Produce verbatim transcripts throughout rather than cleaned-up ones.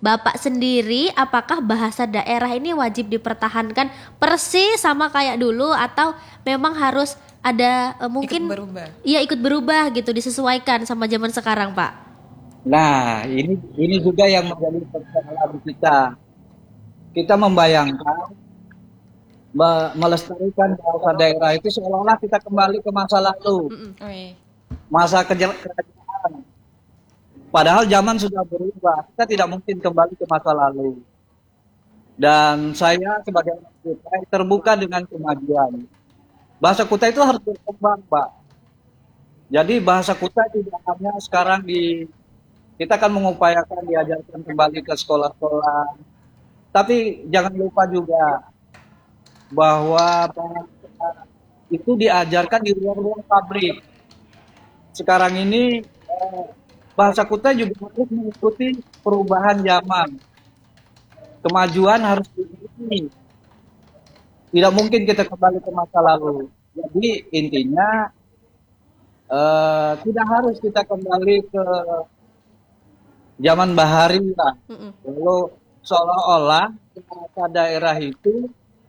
Bapak sendiri apakah bahasa daerah ini wajib dipertahankan persis sama kayak dulu atau memang harus ada eh, Ikut mungkin berubah. iya ikut berubah gitu disesuaikan sama zaman sekarang, Pak? Nah, ini ini juga yang menjadi persoalan kita. Kita membayangkan me- melestarikan bahasa daerah itu seolah-olah kita kembali ke masa lalu, Mm-mm. Oh iya. masa kerja- kerajaan. Padahal zaman sudah berubah. Kita tidak mungkin kembali ke masa lalu. Dan saya sebagai orang Kutai terbuka dengan kemajuan. Bahasa Kutai itu harus berkembang, Pak. Jadi bahasa Kutai tidak hanya sekarang di kita akan mengupayakan diajarkan kembali ke sekolah-sekolah. Tapi jangan lupa juga bahwa bahasa itu diajarkan di ruang-ruang pabrik. Sekarang ini eh, bahasa Kutai juga harus mengikuti perubahan zaman. Kemajuan harus diikuti. Tidak mungkin kita kembali ke masa lalu. Jadi intinya eh, tidak harus kita kembali ke zaman bahari lah. Mm-mm. Lalu seolah-olah bahasa daerah itu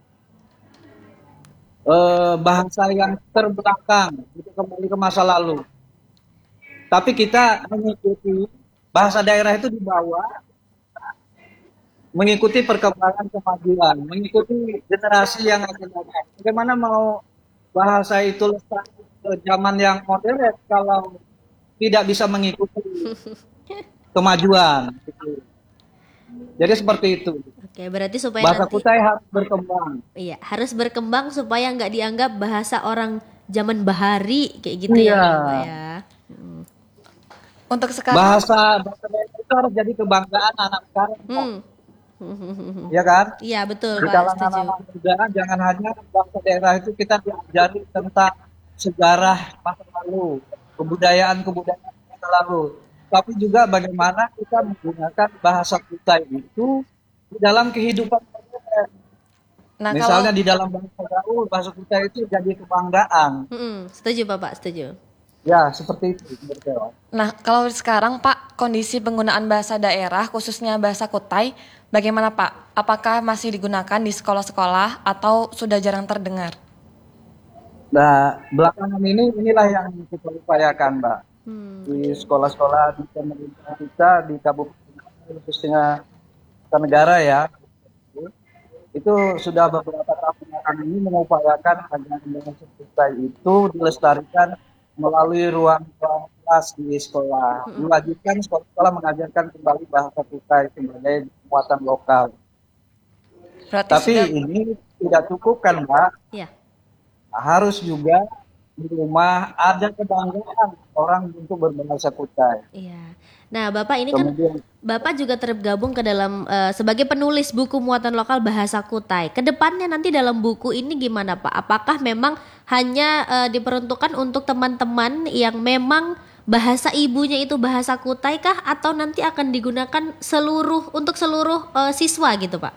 eh, bahasa yang terbelakang, itu kembali ke masa lalu. Tapi kita mengikuti bahasa daerah itu dibawa mengikuti perkembangan kemajuan, mengikuti generasi yang akan datang. Bagaimana mau bahasa itu lestari ke zaman yang modern kalau tidak bisa mengikuti kemajuan? Gitu. Jadi seperti itu. Oke, berarti supaya Bahasa nanti Kutai harus berkembang. iya harus berkembang supaya nggak dianggap bahasa orang zaman bahari kayak gitu ya, Iya. Pak ya. Mm. Untuk sekarang, Bahasa bahasa daerah itu harus jadi kebanggaan anak sekarang, Pak. Hmm. Ya kan? Iya betul, Di Pak, kalangan setuju. anak muda jangan hanya bahasa daerah itu kita diajari tentang sejarah masa lalu, kebudayaan-kebudayaan masa lalu, tapi juga bagaimana kita menggunakan bahasa kita itu di dalam kehidupan modern. nah kalau Misalnya di dalam bahasa gaul, bahasa kita itu jadi kebanggaan. Mm-mm, setuju Bapak, setuju. Ya, seperti itu menurut saya. nah kalau sekarang Pak, kondisi penggunaan bahasa daerah khususnya bahasa Kutai bagaimana Pak? Apakah masih digunakan di sekolah-sekolah atau sudah jarang terdengar? Nah, belakangan ini inilah yang kita upayakan, Mbak. Hmm, Di oke. sekolah-sekolah di pemerintah kita di kabupaten khususnya negara ya, itu sudah beberapa tahun belakangan ini mengupayakan agar bahasa kita itu dilestarikan melalui ruang-ruang kelas di sekolah. Mm-mm. Diwajibkan sekolah-sekolah mengajarkan kembali bahasa kita sebagai muatan lokal. Berarti Tapi sudah ini tidak cukup kan, Mbak? Ya. Harus juga di rumah ada kebanggaan orang untuk berbahasa Kutai. Iya. Nah, Bapak ini kan Kemudian Bapak juga tergabung ke dalam eh, sebagai penulis buku muatan lokal bahasa Kutai. Kedepannya nanti dalam buku ini gimana, Pak? Apakah memang hanya eh, diperuntukkan untuk teman-teman yang memang bahasa ibunya itu bahasa Kutai kah atau nanti akan digunakan seluruh untuk seluruh eh, siswa gitu, Pak?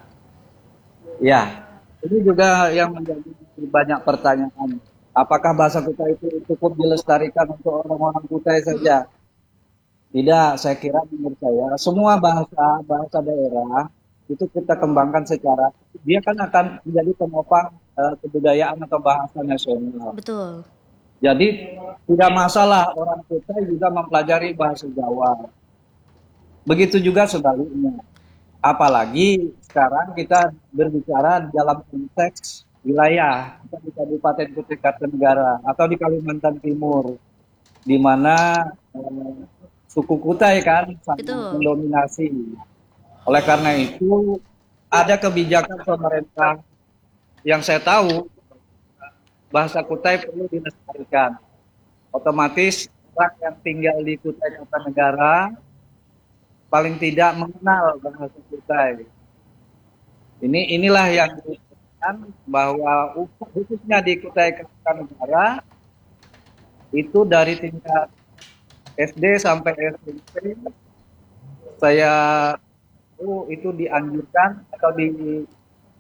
ya, ini juga yang menjadi banyak pertanyaan. Apakah bahasa Kutai itu cukup dilestarikan untuk orang-orang Kutai Mm-mm. saja? Tidak, saya kira menurut saya semua bahasa bahasa daerah itu kita kembangkan secara dia kan akan menjadi penopang eh, kebudayaan atau bahasa nasional. Betul. Jadi tidak masalah orang Kutai juga mempelajari bahasa Jawa. Begitu juga sebaliknya. Apalagi sekarang kita berbicara dalam konteks wilayah kita di Kabupaten Kutai Kartanegara atau di Kalimantan Timur, di mana eh, suku Kutai kan sangat Betul. mendominasi. Oleh karena itu ada kebijakan pemerintah yang saya tahu bahasa Kutai perlu dilestarikan. Otomatis orang yang tinggal di Kutai Kartanegara paling tidak mengenal bahasa Kutai. Ini inilah yang diinginkan bahwa khususnya di Kutai Kartanegara itu dari tingkat S D sampai S M P saya tahu itu dianjurkan atau di,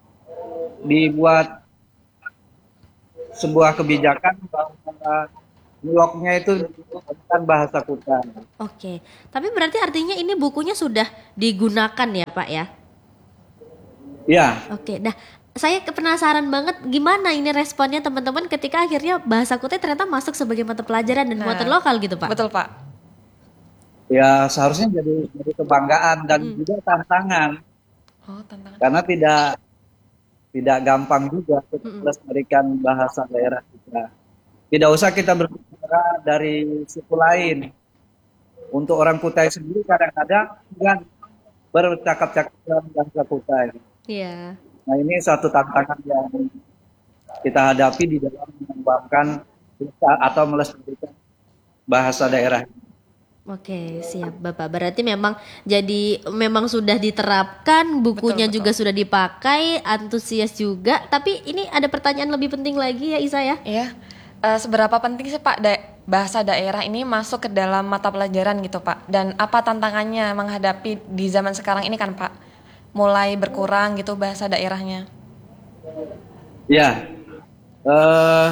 dibuat sebuah kebijakan bahwa blognya itu bukan bahasa Kutai. Oke. Tapi berarti artinya ini bukunya sudah digunakan ya, Pak ya? Ya, Oke. Nah, saya ke- penasaran banget gimana ini responnya teman-teman ketika akhirnya bahasa Kutai ternyata masuk sebagai mata pelajaran dan muatan Nah, lokal gitu, Pak. betul Pak. ya seharusnya jadi, jadi kebanggaan dan Mm-mm. juga tantangan Oh, tantangan. karena tidak tidak gampang juga untuk Mm-mm. melestarikan bahasa daerah kita. Tidak usah kita berbicara dari suku lain. Untuk orang Kutai sendiri kadang-kadang juga bercakap-cakap dalam bahasa Kutai. Iya. Nah ini satu tantangan yang kita hadapi di dalam mengembangkan atau melestarikan bahasa daerah. Oke, siap Bapak. Berarti memang jadi memang sudah diterapkan, bukunya Betul, juga betul. sudah dipakai, antusias juga. Tapi ini ada pertanyaan lebih penting lagi ya Isa ya. Iya. Eh, seberapa penting sih Pak da- bahasa daerah ini masuk ke dalam mata pelajaran gitu Pak? Dan apa tantangannya menghadapi di zaman sekarang ini kan Pak? Mulai berkurang gitu bahasa daerahnya. Ya, eh,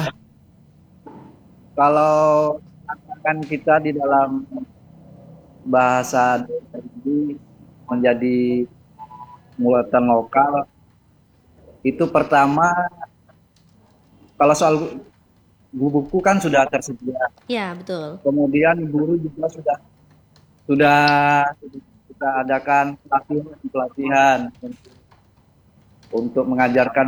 kalau tantangan kita di dalam bahasa daerah ini menjadi muatan lokal itu pertama kalau soal buku kan sudah tersedia, Ya, betul. kemudian guru juga sudah sudah kita adakan pelatihan pelatihan untuk mengajarkan.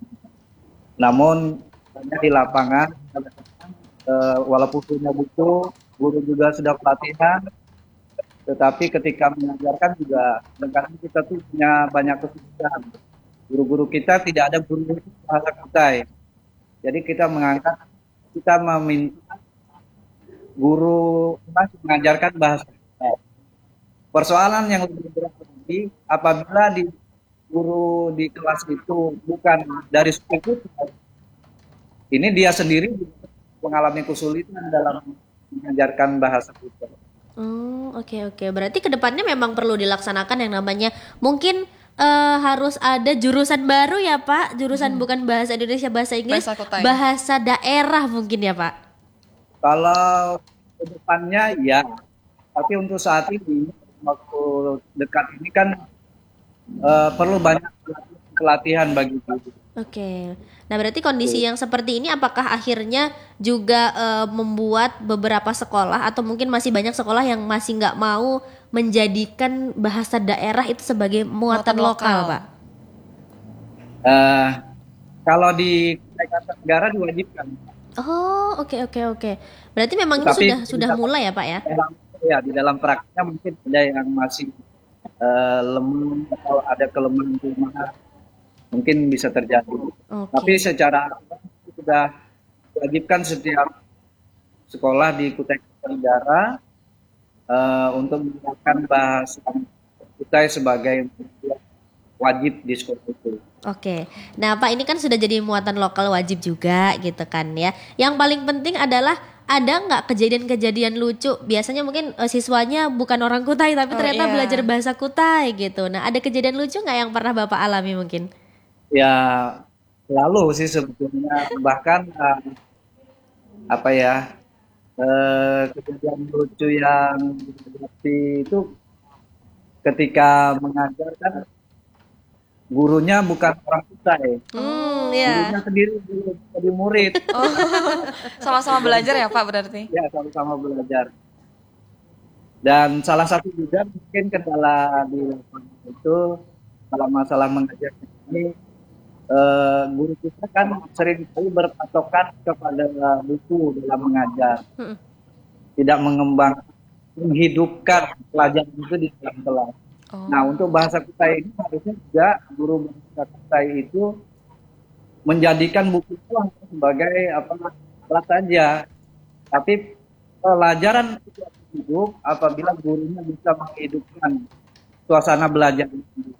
Namun hanya di lapangan, eh, walaupun punya buku, guru juga sudah pelatihan, tetapi ketika mengajarkan juga kadang-kadang kita tuh punya banyak kesulitan. Guru-guru kita tidak ada guru bahasa Kutai. Jadi kita mengangkat, kita meminta guru masih mengajarkan bahasa Kutai. Persoalan yang lebih berat lagi, apabila di guru di kelas itu bukan dari suku Kutai, ini dia sendiri mengalami kesulitan dalam mengajarkan bahasa Kutai. Oh, oke oke. Berarti kedepannya memang perlu dilaksanakan yang namanya mungkin eh, harus ada jurusan baru ya Pak, jurusan bukan bahasa Indonesia, bahasa Inggris, Bahasa Kutai. bahasa daerah mungkin ya Pak. Kalau ke depannya ya, tapi untuk saat ini waktu dekat ini kan eh, perlu banyak pelatihan bagi guru. Oke. Nah, berarti kondisi yang seperti ini apakah akhirnya juga eh, membuat beberapa sekolah atau mungkin masih banyak sekolah yang masih nggak mau menjadikan bahasa daerah itu sebagai muatan Muatan lokal, lokal. Pak? Eh, kalau di Kutai Kartanegara diwajibkan, Oh, oke oke oke. Berarti memang ini tetapi sudah di sudah dalam, mulai ya, Pak ya? ya di dalam prakteknya mungkin ada yang masih eh, lemah atau ada kelemahan kelemahan mungkin bisa terjadi. Tapi Oke. secara aturan sudah diwajibkan setiap sekolah di Kutai Kartanegara eh, untuk menggunakan bahasa Kutai sebagai wajib di sekolah itu. Oke. Nah, Pak ini kan sudah jadi muatan lokal wajib juga gitu kan ya. Yang paling penting adalah ada nggak kejadian-kejadian lucu? Biasanya mungkin eh, siswanya bukan orang Kutai tapi Oh ternyata belajar iya. bahasa Kutai gitu. Nah, ada kejadian lucu nggak yang pernah Bapak alami mungkin? Ya lalu sih sebetulnya bahkan eh, apa ya eh, kejadian lucu yang dihadapi itu ketika mengajarkan gurunya bukan orang Kutai, Hmm, Oh. gurunya ya. sendiri jadi murid, Oh. Sama-sama belajar ya Pak berarti? ya sama-sama belajar. Dan salah satu juga mungkin kendala di lapangan itu kalau masalah mengajar ini eh, guru kita kan sering kali berpatokan kepada buku dalam mengajar, Mm-mm. tidak mengembang, menghidupkan pelajaran itu di dalam kelas. Nah, Oh. untuk bahasa Kutai ini harusnya juga guru bahasa Kutai itu menjadikan buku itu hanya sebagai apa alat saja, tapi pelajaran itu akan hidup apabila gurunya bisa menghidupkan suasana belajar itu.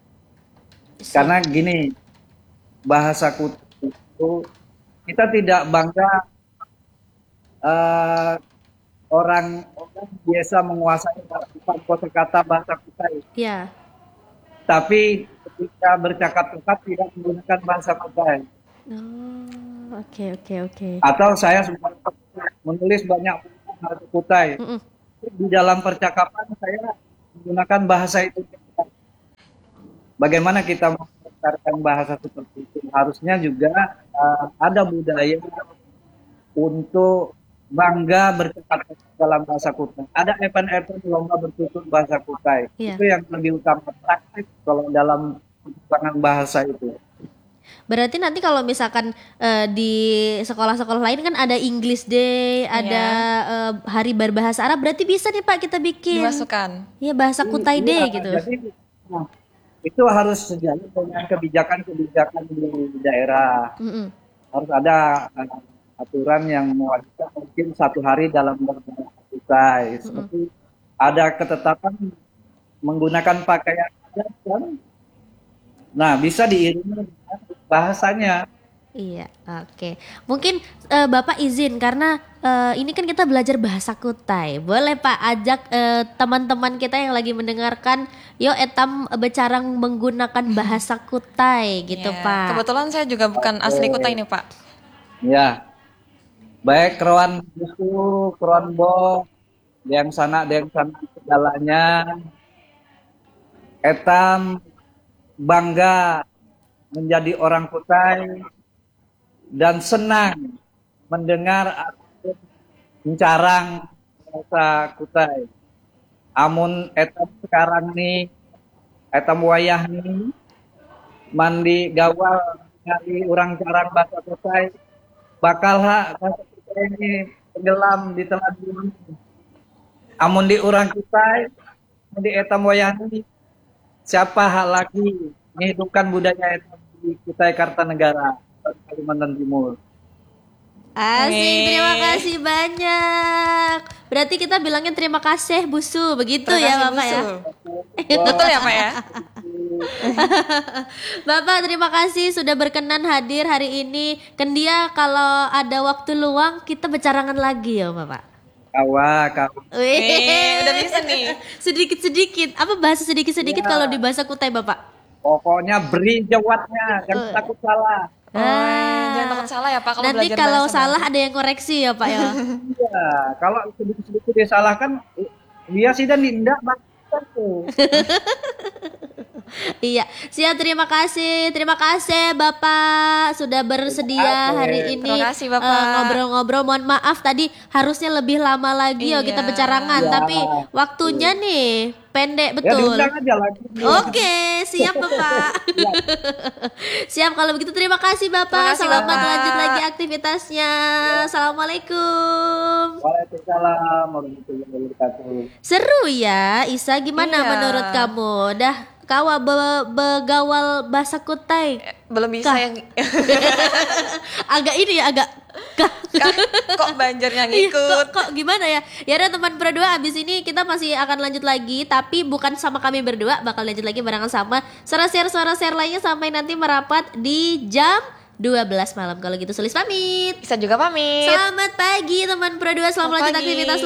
Siap. Karena gini, bahasa Kutai itu kita tidak bangga eh, orang orang biasa menguasai empat kosakata bahasa Kutai, Ya. tapi ketika bercakap-cakap tidak menggunakan bahasa Kutai. Oh, oke oke oke. Atau saya sudah menulis banyak bahasa Kutai. Mm-mm. Di dalam percakapan saya menggunakan bahasa itu. Bagaimana kita melestarikan bahasa seperti itu? Harusnya juga uh, ada budaya untuk bangga bercakap dalam bahasa Kutai. Ada event-event lomba bertutur bahasa Kutai. Iya. Itu yang lebih utama, praktik kalau dalam pengembangan bahasa itu. Berarti nanti kalau misalkan eh, di sekolah-sekolah lain kan ada English Day, ada eh, Hari Berbahasa Arab, berarti bisa nih Pak kita bikin. Dimasukkan. Iya, bahasa Kutai Day Iya, gitu. Jadi nah, itu harus sejalan dengan kebijakan-kebijakan di daerah. Mm-mm. Harus ada uh, aturan yang mewajibkan mungkin satu hari dalam berbahasa Kutai. Seperti ada ketetapan menggunakan pakaian adat kan. Nah, bisa diiringi dengan bahasanya. Iya, oke. Mungkin eh, Bapak izin karena eh, ini kan kita belajar bahasa Kutai. Boleh Pak ajak eh, teman-teman kita yang lagi mendengarkan, yo etam becarang menggunakan bahasa Kutai gitu Ya, Pak. kebetulan saya juga bukan asli Kutai nih Pak. Ya. Baik keruan buku, keruan bo, yang sana yang sana segalanya. Etam bangga menjadi orang Kutai dan senang mendengar atau mencarang bahasa Kutai. Amun etam sekarang nih, etam wayah nih, mandi gawal nyari orang carang bahasa Kutai, bakal ha bahasa Kutai ini tenggelam di telan bumi. Amun di orang Kutai, amun di etam wayah nih, siapa hak lagi menghidupkan budaya etam di Kutai Kartanegara, Kalimantan Timur. Asik, Wih. terima kasih banyak. Berarti kita bilangnya terima kasih Busu, begitu Terima ya kasih, Bapak ya. Busu. Betul ya Pak ya? Bapak terima kasih sudah berkenan hadir hari ini. Kendia kalau ada waktu luang kita bercarangan lagi ya Bapak. Kawa, kawa. Wih, Eh, udah bisa nih. sedikit-sedikit. Apa bahasa sedikit-sedikit Ya. kalau di bahasa Kutai Bapak? Pokoknya beri jawabnya, jangan takut salah. Oh, jangan takut salah ya Pak kalau Nanti belajar kalau bahasa salah baru. ada yang koreksi ya Pak ya. Iya, kalau sedikit-sedikit disalahkan, dia sih dan nindak banget tuh. Iya, siap, terima kasih. Terima kasih Bapak sudah bersedia Terima kasih. hari ini Terima kasih, Bapak. eh, ngobrol-ngobrol. Mohon maaf tadi harusnya lebih lama lagi ya kita Iya. bercarangan, Iya. tapi waktunya nih pendek Ya betul. diundang aja lagi. Oke, siap Bapak. Siap kalau begitu terima kasih Bapak. Terima kasih, Selamat Bapak. lanjut lagi aktivitasnya. Assalamualaikum. Waalaikumsalam warahmatullahi wabarakatuh. Seru ya, Isa. Gimana Iya. menurut kamu? Dah kawa be- begawal bahasa Kutai? Belum bisa Kah. yang Agak ini ya, agak Kah, kok banjarnya Iya, kok, ngikut. kok gimana ya? Ya udah teman berdua, abis ini kita masih akan lanjut lagi, tapi bukan sama kami berdua, bakal lanjut lagi barengan sama suara share suara share lainnya sampai nanti merapat di jam dua belas malam. Kalau gitu Sulis pamit. Bisa juga pamit. Selamat pagi teman berdua, selamat Selamat lanjut pagi. aktivitas